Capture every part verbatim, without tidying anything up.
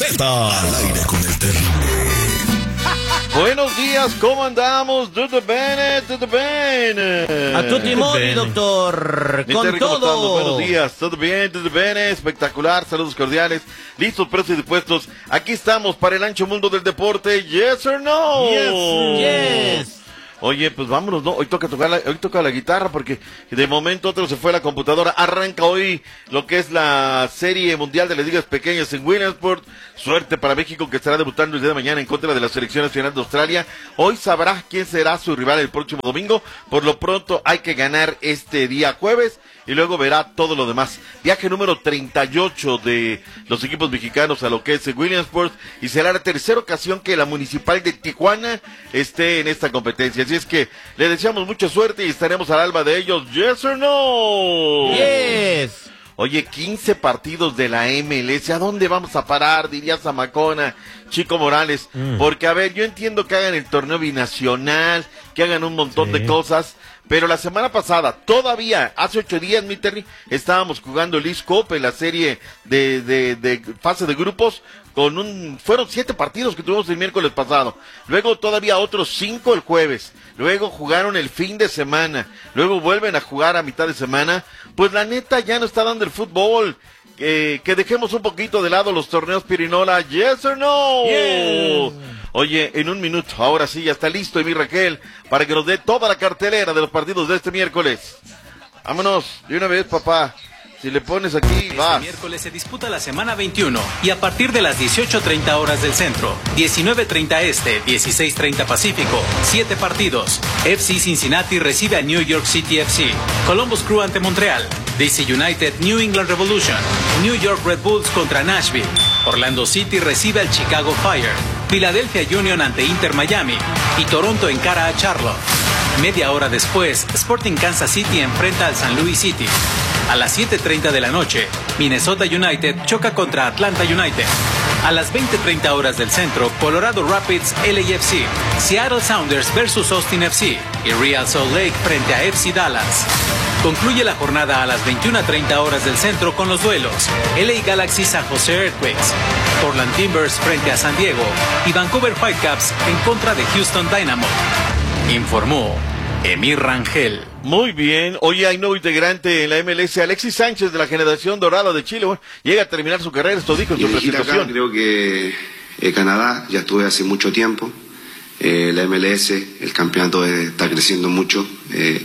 Z al aire con el terrible. Buenos días, ¿cómo andamos? Tutto bene, tutto bene. A tutti modi, doctor. Mi Con Terry, ¿cómo estamos? todo. Buenos días, todo bien, todo bene, espectacular, saludos cordiales, listos, prestos y dispuestos. Aquí estamos para el ancho mundo del deporte, yes or no. Yes. Yes. Oye, pues vámonos, ¿no? Hoy toca tocar la, hoy toca la guitarra porque de momento otro se fue a la computadora. Arranca hoy lo que es la Serie Mundial de las Ligas Pequeñas en Williamsport. Suerte para México, que estará debutando el día de mañana en contra de la Selección Nacional de Australia. Hoy sabrá quién será su rival el próximo domingo. Por lo pronto hay que ganar este día jueves y luego verá todo lo demás. Viaje número treinta y ocho de los equipos mexicanos a lo que es Williamsport, y será la tercera ocasión que la Municipal de Tijuana esté en esta competencia. Así es que le deseamos mucha suerte y estaremos al alba de ellos. Yes or no. Yes. Oye, quince partidos de la M L S, ¿a dónde vamos a parar? Diría Zamacona, Chico Morales, mm. porque a ver, yo entiendo que hagan el torneo binacional, que hagan un montón sí. de cosas, pero la semana pasada, todavía, hace ocho días, mi Terry, estábamos jugando el League Cup en la serie de, de, de fase de grupos, con un, fueron siete partidos que tuvimos el miércoles pasado, luego todavía otros cinco el jueves, luego jugaron el fin de semana, luego vuelven a jugar a mitad de semana. Pues la neta ya no está dando el fútbol, eh, que dejemos un poquito de lado los torneos pirinola, yes or no. Yes. Oye, en un minuto, ahora sí, ya está listo, y mi Raquel, para que nos dé toda la cartelera de los partidos de este miércoles. Vámonos, de una vez, papá. Si le pones aquí, va. Este miércoles se disputa la semana veintiuno y a partir de las dieciocho treinta horas del centro, diecinueve treinta este, dieciséis treinta pacífico, siete partidos. F C Cincinnati recibe a New York City F C, Columbus Crew ante Montreal, D C United New England Revolution, New York Red Bulls contra Nashville, Orlando City recibe al Chicago Fire, Philadelphia Union ante Inter Miami y Toronto encara a Charlotte. Media hora después, Sporting Kansas City enfrenta al San Luis City. A las siete treinta de la noche, Minnesota United choca contra Atlanta United. A las veinte treinta horas del centro, Colorado Rapids L A F C, Seattle Sounders versus Austin F C y Real Salt Lake frente a F C Dallas. Concluye la jornada a las veintiuna treinta horas del centro con los duelos L A Galaxy San Jose Earthquakes, Portland Timbers frente a San Diego y Vancouver Whitecaps en contra de Houston Dynamo. Informó Emir Rangel. Muy bien. Oye, hay nuevo integrante en la M L S, Alexis Sánchez, de la generación dorada de Chile. Bueno, llega a terminar su carrera, esto dijo en su presentación. Acá, creo que eh, Canadá, ya estuve hace mucho tiempo. Eh, la M L S, el campeonato está creciendo mucho. Eh,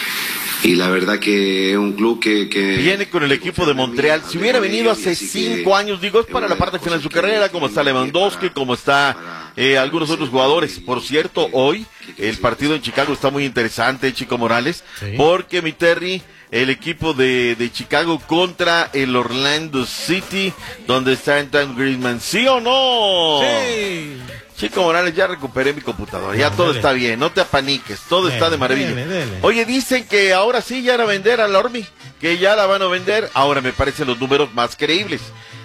y la verdad que es un club que... que viene con el equipo de Montreal. Si hubiera venido hace cinco años, digo, es para la parte final de su carrera, como está Lewandowski, como está eh, algunos otros jugadores. Por cierto, hoy el partido en Chicago está muy interesante, Chico Morales, sí. porque mi Terry, el equipo de, de Chicago contra el Orlando City, donde está Antoine Griezmann, ¿sí o no? Sí. Chico Morales, ya recuperé mi computadora, ya no, todo dele. Está bien, no te apaniques, todo dele, está de maravilla. Dele, dele. Oye, dicen que ahora sí ya van a vender a la Ormi, que ya la van a vender, ahora me parecen los números más creíbles.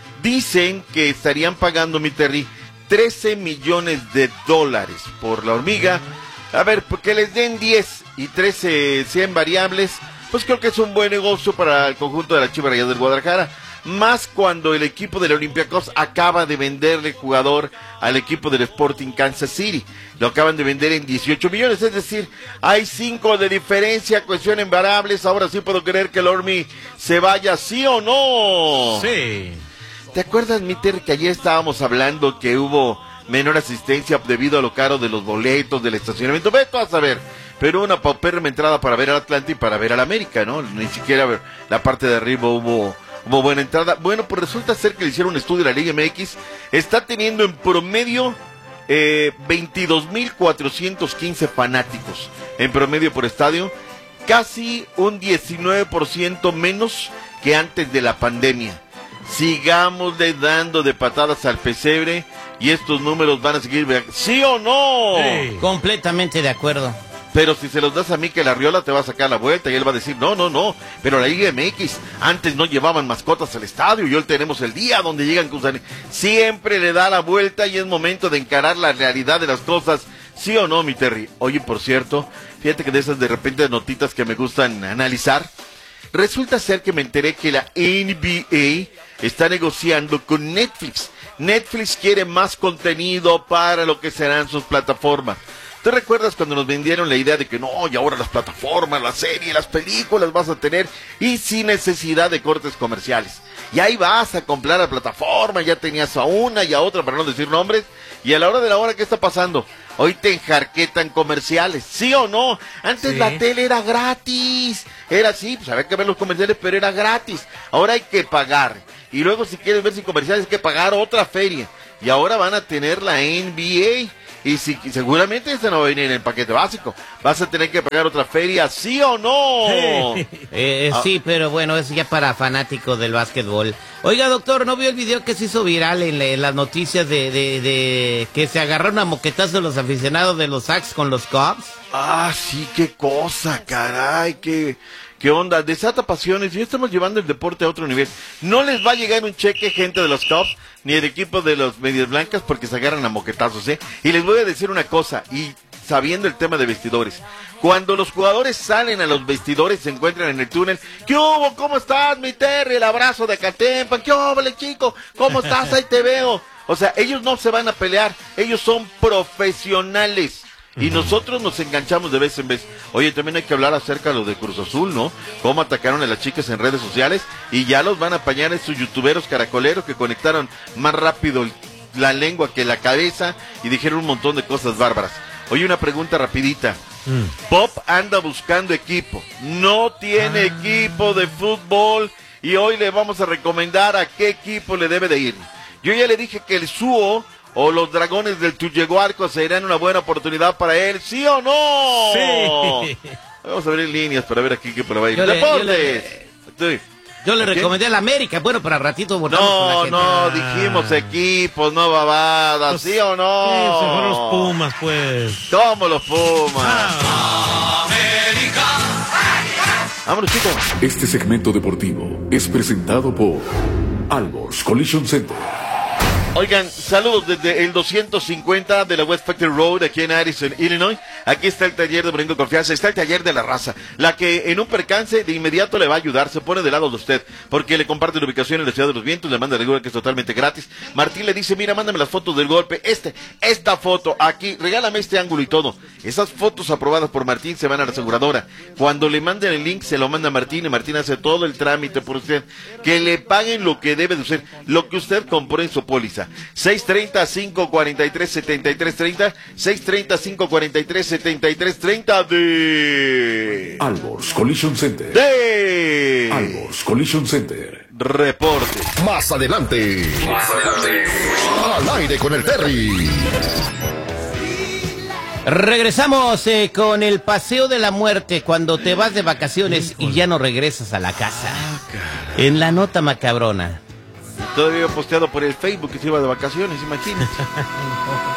Dicen que estarían pagando, mi Terry, trece millones de dólares por la hormiga. A ver, porque les den diez y trece sean variables, pues creo que es un buen negocio para el conjunto de la Chivas Rayadas del Guadalajara. Más cuando el equipo del Olympiacos acaba de venderle jugador al equipo del Sporting Kansas City. Lo acaban de vender en dieciocho millones, es decir, hay cinco de diferencia, cuestión en variables. Ahora sí puedo creer que el Ormi se vaya, ¿sí o no? Sí. ¿Te acuerdas, Miter, que ayer estábamos hablando que hubo menor asistencia debido a lo caro de los boletos, del estacionamiento? Ve tú a saber. Pero una paupérrima entrada para ver al Atlante y para ver al América, ¿no? Ni siquiera ver la parte de arriba hubo... Como buena entrada. Bueno, pues resulta ser que le hicieron un estudio a la Liga M X. Está teniendo en promedio eh, veintidós mil cuatrocientos quince fanáticos en promedio por estadio. Casi un diecinueve por ciento menos que antes de la pandemia. Sigámosle dando de patadas al pesebre y estos números van a seguir. ¿Sí o no? Sí. Completamente de acuerdo. Pero si se los das a Mikel Arriola te va a sacar la vuelta y él va a decir, no, no, no, pero la Liga M X antes no llevaban mascotas al estadio y hoy tenemos el día donde llegan con... Siempre le da la vuelta y es momento de encarar la realidad de las cosas, ¿sí o no, mi Terry? Oye, por cierto, fíjate que de esas de repente notitas que me gustan analizar, resulta ser que me enteré que la N B A está negociando con Netflix. Netflix quiere más contenido para lo que serán sus plataformas. ¿Te recuerdas cuando nos vendieron la idea de que no, y ahora las plataformas, las series, las películas vas a tener y sin necesidad de cortes comerciales? Y ahí vas a comprar la plataforma, ya tenías a una y a otra, para no decir nombres, y a la hora de la hora, ¿qué está pasando? Hoy te enjarquetan comerciales, ¿sí o no? Antes Sí. la tele era gratis, era así, pues había que ver los comerciales, pero era gratis. Ahora hay que pagar, y luego si quieres ver sin comerciales hay que pagar otra feria, y ahora van a tener la N B A. Y si y seguramente este no va a venir en el paquete básico. Vas a tener que pagar otra feria, ¿sí o no? Eh, eh, Ah. Sí, pero bueno, es ya para fanáticos del básquetbol. Oiga, doctor, ¿no vio el video que se hizo viral en, la- en las noticias de, de, de que se agarraron a moquetazos los aficionados de los Sox con los Cubs? Ah, sí, qué cosa, caray, qué, qué onda. Desata pasiones. Ya estamos llevando el deporte a otro nivel. No les va a llegar un cheque, gente de los Cubs, ni el equipo de los Medias Blancas, porque se agarran a moquetazos, ¿eh? Y les voy a decir una cosa, y sabiendo el tema de vestidores. Cuando los jugadores salen a los vestidores, se encuentran en el túnel. ¿Qué hubo? ¿Cómo estás, mi Terry? El abrazo de Catempa. ¿Qué hubo, chico? ¿Cómo estás? Ahí te veo. O sea, ellos no se van a pelear. Ellos son profesionales. Y nosotros nos enganchamos de vez en vez. Oye, también hay que hablar acerca de lo de Cruz Azul, ¿no? Cómo atacaron a las chicas en redes sociales y ya los van a apañar estos youtuberos caracoleros que conectaron más rápido el- la lengua que la cabeza y dijeron un montón de cosas bárbaras. Oye, una pregunta rapidita. Pop anda buscando equipo. No tiene equipo de fútbol y hoy le vamos a recomendar a qué equipo le debe de ir. Yo ya le dije que el Suo o los Dragones del Tuyeguarco serán una buena oportunidad para él, ¿sí o no? Sí. Vamos a ver líneas para ver a qué equipo le va a ir. Yo le- yo ¡Deportes! Sí. Yo le ¿A qué? recomendé al América, bueno, para ratito votamos con la No, gente. no, dijimos equipos, no babadas, Pues, ¿sí o no? Sí, se fueron los Pumas, pues. ¿Cómo los Pumas? Ah, Vámonos, chicos. Este segmento deportivo es presentado por Albors Collision Center. Oigan, saludos desde el doscientos cincuenta de la West Factory Road aquí en Addison, Illinois. Aquí está el taller de Brinco Confianza, está el taller de la raza, la que en un percance de inmediato le va a ayudar, se pone del lado de usted, porque le comparte la ubicación en la Ciudad de los Vientos, le manda regula que es totalmente gratis. Martín le dice, mira, mándame las fotos del golpe, este, esta foto, aquí, regálame este ángulo y todo. Esas fotos aprobadas por Martín se van a la aseguradora. Cuando le manden el link, se lo manda Martín y Martín hace todo el trámite por usted. Que le paguen lo que debe de usted, lo que usted compró en su póliza. seis treinta, cinco cuarenta y tres, setenta y tres treinta, seis treinta, cinco cuarenta y tres, setenta y tres treinta de... Albors Collision Center. de... Albors Collision Center. Reporte. Más adelante. Más adelante. Al aire con el Terry. Regresamos eh, con el paseo de la muerte cuando te vas de vacaciones y ya no regresas a la casa. En la nota macabrona. Todavía posteado por el Facebook que se iba de vacaciones, imagínate.